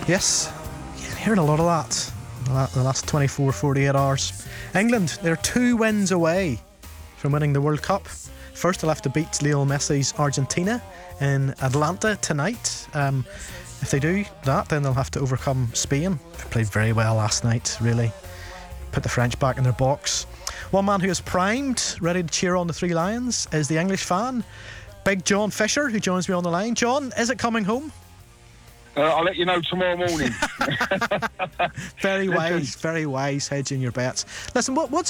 Yes, yeah, hearing a lot of that the last 24, 48 hours. England, they're 2 wins away from winning the World Cup. First, they'll have to beat Lionel Messi's Argentina in Atlanta tonight. If they do that, then they'll have to overcome Spain, who played very well last night, really. Put the French back in their box. One man who is primed, ready to cheer on the Three Lions, is the English fan, Big John Fisher, who joins me on the line. John, is it coming home? I'll let you know tomorrow morning. Very wise hedging your bets. Listen, what's